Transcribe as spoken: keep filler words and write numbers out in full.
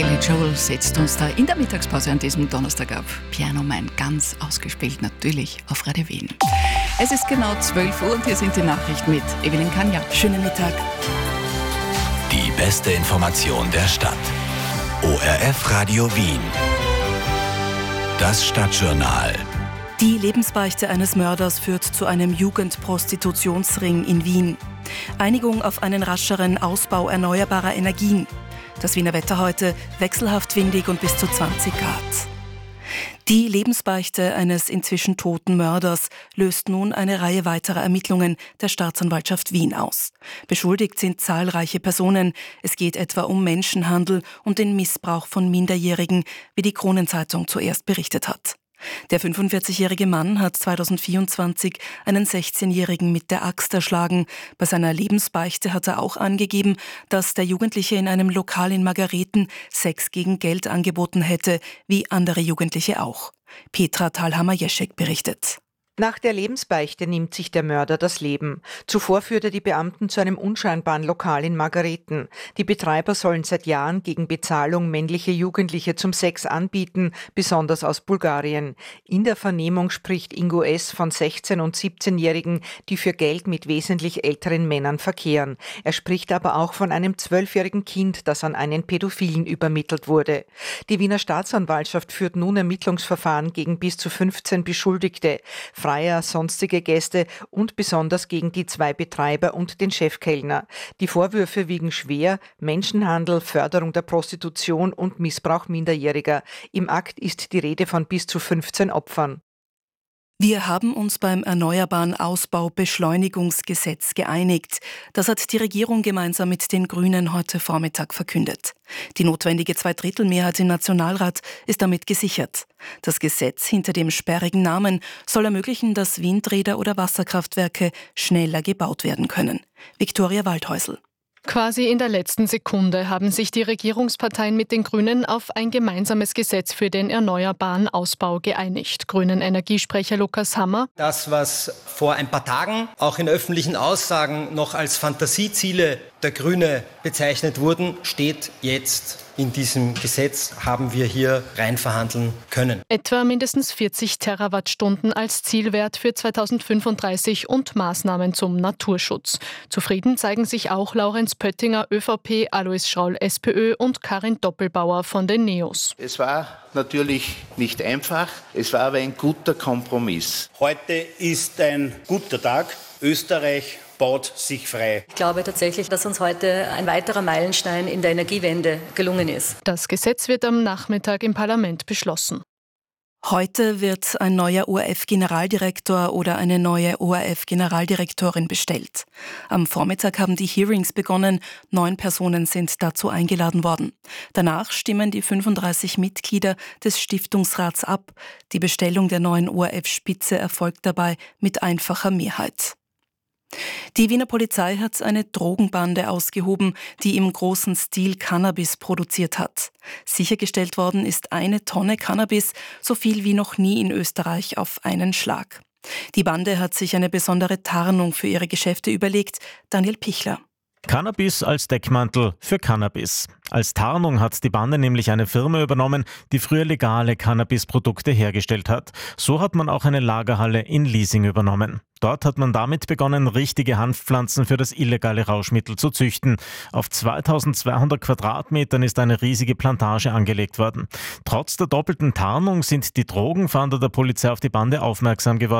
Billy Joel setzt uns da in der Mittagspause an diesem Donnerstag ab. Piano Man, ganz ausgespielt natürlich auf Radio Wien. Es ist genau zwölf Uhr und hier sind die Nachrichten mit Evelyn Kanja. Schönen Mittag. Die beste Information der Stadt. O R F Radio Wien. Das Stadtjournal. Die Lebensbeichte eines Mörders führt zu einem Jugendprostitutionsring in Wien. Einigung auf einen rascheren Ausbau erneuerbarer Energien. Das Wiener Wetter heute wechselhaft windig und bis zu zwanzig Grad. Die Lebensbeichte eines inzwischen toten Mörders löst nun eine Reihe weiterer Ermittlungen der Staatsanwaltschaft Wien aus. Beschuldigt sind zahlreiche Personen. Es geht etwa um Menschenhandel und den Missbrauch von Minderjährigen, wie die Kronenzeitung zuerst berichtet hat. Der fünfundvierzigjährige Mann hat zweitausendvierundzwanzig einen sechzehnjährigen mit der Axt erschlagen. Bei seiner Lebensbeichte hat er auch angegeben, dass der Jugendliche in einem Lokal in Margareten Sex gegen Geld angeboten hätte, wie andere Jugendliche auch. Petra Thalhammer-Jeschek berichtet. Nach der Lebensbeichte nimmt sich der Mörder das Leben. Zuvor führt er die Beamten zu einem unscheinbaren Lokal in Margareten. Die Betreiber sollen seit Jahren gegen Bezahlung männliche Jugendliche zum Sex anbieten, besonders aus Bulgarien. In der Vernehmung spricht Ingo S. von sechzehn- und siebzehnjährigen, die für Geld mit wesentlich älteren Männern verkehren. Er spricht aber auch von einem zwölfjährigen Kind, das an einen Pädophilen übermittelt wurde. Die Wiener Staatsanwaltschaft führt nun Ermittlungsverfahren gegen bis zu fünfzehn Beschuldigte. Freier, sonstige Gäste und besonders gegen die zwei Betreiber und den Chefkellner. Die Vorwürfe wiegen schwer: Menschenhandel, Förderung der Prostitution und Missbrauch Minderjähriger. Im Akt ist die Rede von bis zu fünfzehn Opfern. Wir haben uns beim Erneuerbaren Ausbau-Beschleunigungsgesetz geeinigt. Das hat die Regierung gemeinsam mit den Grünen heute Vormittag verkündet. Die notwendige Zweidrittelmehrheit im Nationalrat ist damit gesichert. Das Gesetz hinter dem sperrigen Namen soll ermöglichen, dass Windräder oder Wasserkraftwerke schneller gebaut werden können. Viktoria Waldhäusl. Quasi in der letzten Sekunde haben sich die Regierungsparteien mit den Grünen auf ein gemeinsames Gesetz für den erneuerbaren Ausbau geeinigt. Grünen Energiesprecher Lukas Hammer. Das, was vor ein paar Tagen auch in öffentlichen Aussagen noch als Fantasieziele der Grüne bezeichnet wurden, steht jetzt in diesem Gesetz, haben wir hier rein verhandeln können. Etwa mindestens vierzig Terawattstunden als Zielwert für zweitausendfünfunddreißig und Maßnahmen zum Naturschutz. Zufrieden zeigen sich auch Laurenz Pöttinger, ÖVP, Alois Schraul, SPÖ und Karin Doppelbauer von den Neos. Es war natürlich nicht einfach, es war aber ein guter Kompromiss. Heute ist ein guter Tag. Österreich baut sich frei. Ich glaube tatsächlich, dass uns heute ein weiterer Meilenstein in der Energiewende gelungen ist. Das Gesetz wird am Nachmittag im Parlament beschlossen. Heute wird ein neuer O R F-Generaldirektor oder eine neue O R F-Generaldirektorin bestellt. Am Vormittag haben die Hearings begonnen. Neun Personen sind dazu eingeladen worden. Danach stimmen die fünfunddreißig Mitglieder des Stiftungsrats ab. Die Bestellung der neuen O R F-Spitze erfolgt dabei mit einfacher Mehrheit. Die Wiener Polizei hat eine Drogenbande ausgehoben, die im großen Stil Cannabis produziert hat. Sichergestellt worden ist eine Tonne Cannabis, so viel wie noch nie in Österreich auf einen Schlag. Die Bande hat sich eine besondere Tarnung für ihre Geschäfte überlegt. Daniel Pichler. Cannabis als Deckmantel für Cannabis. Als Tarnung hat die Bande nämlich eine Firma übernommen, die früher legale Cannabis-Produkte hergestellt hat. So hat man auch eine Lagerhalle in Liesing übernommen. Dort hat man damit begonnen, richtige Hanfpflanzen für das illegale Rauschmittel zu züchten. Auf zweitausendzweihundert Quadratmetern ist eine riesige Plantage angelegt worden. Trotz der doppelten Tarnung sind die Drogenfahnder der Polizei auf die Bande aufmerksam geworden.